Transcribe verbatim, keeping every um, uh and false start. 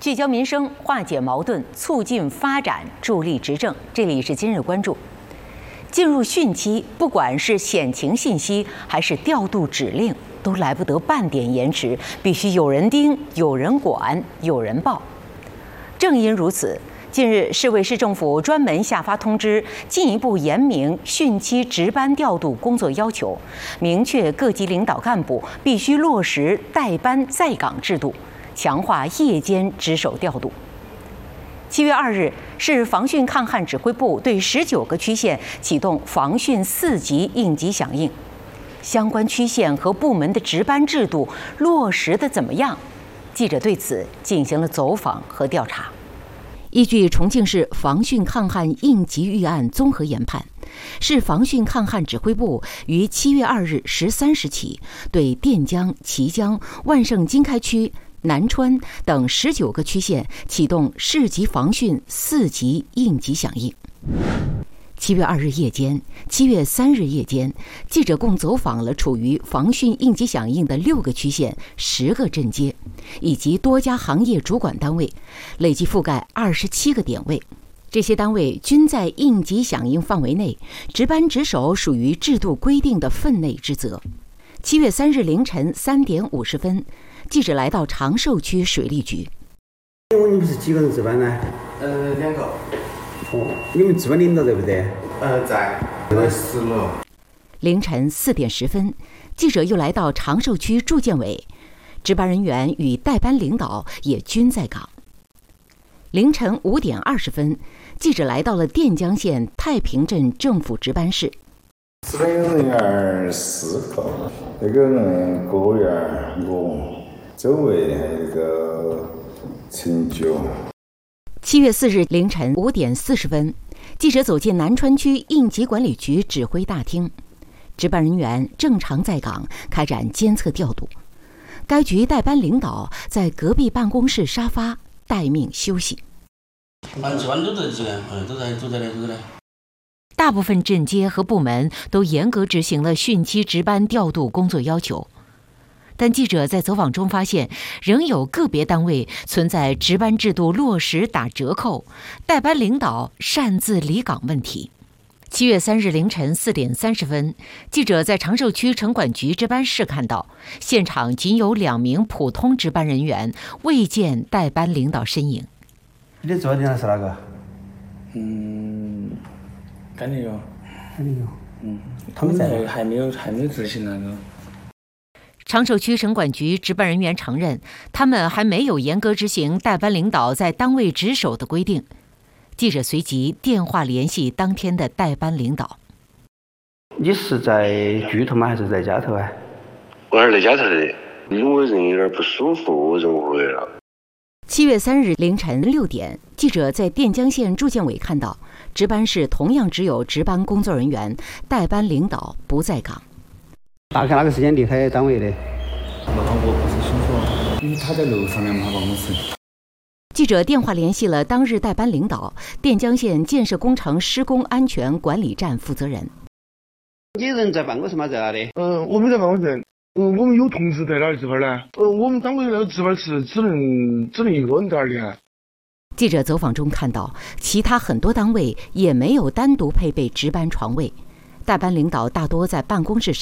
聚焦民生，化解矛盾，促进发展，助力执政。这里是今日关注。进入汛期，不管是险情信息还是调度指令，都来不得半点延迟，必须有人盯、有人管、有人报。正因如此，近日市委市政府专门下发通知，进一步严明汛期值班调度工作要求，明确各级领导干部必须落实带班在岗制度，强化夜间值守调度。七月二日，市防汛抗旱指挥部对十九个区县启动防汛四级应急响应，相关区县和部门的值班制度落实的怎么样？记者对此进行了走访和调查。依据重庆市防汛抗旱应急预案综合研判，市防汛抗旱指挥部于七月二日十三时起，对垫江、綦江、万盛经开区、南川等十九个区县启动市级防汛四级应急响应。七月二日夜间、七月三日夜间，记者共走访了处于防汛应急响应的六个区县、十个镇街，以及多家行业主管单位，累计覆盖二十七个点位。这些单位均在应急响应范围内，值班值守属于制度规定的分内职责。七月三日凌晨三点五十分，记者来到长寿区水利局。 你们是几个人值班呢？ 呃，两个。 哦，你们值班领导在不在？ 呃，在，在十楼。 凌晨四点十分，记者又来到长寿区住建委，值班人员与带班领导也均在岗。凌晨五点二十分，记者来到了垫江县太平镇政府值班室。 值班人员四个，那个人郭员我，周围还有那个陈九。 七月四日凌晨五点四十分，记者走进南川区应急管理局指挥大厅，值班人员正常在岗，开展监测调度。该局带班领导在隔壁办公室沙发待命休息。 班值班都在这个，嗯，都在都在都在。 大部分镇街和部门都严格执行了汛期值班调度工作要求。但记者在走访中发现，仍有个别单位存在值班制度落实打折扣、带班领导擅自离岗问题。七月三日凌晨四点三十分，记者在长寿区城管局值班室看到，现场仅有两名普通值班人员，未见带班领导身影。 你的值班领导是哪个？ 嗯，甘宁有， 甘宁有。 嗯，他们在还没有还没有执行那个。 长寿区城管局值班人员承认，他们还没有严格执行带班领导在单位值守的规定。记者随即电话联系当天的带班领导。 你是在局头吗？还是在家头啊？ 我还是在家头的，因为人有点不舒服，我人回来了。 七月三日凌晨六点，记者在垫江县住建委看到，值班室同样只有值班工作人员，带班领导不在岗。 大概哪个时间离开单位的？ 那我不是清楚，因为他在楼上面嘛，办公室。 记者电话联系了当日带班领导，垫江县建设工程施工安全管理站负责人。 你人在办公室吗？在哪里？ 嗯、呃，我们在办公室。嗯、呃，我们有同事在哪里值班呢？呃，我们单位的值班室只能只能一个人在那里啊。 记者走访中看到，其他很多单位也没有单独配备值班床位，带班领导大多在办公室上。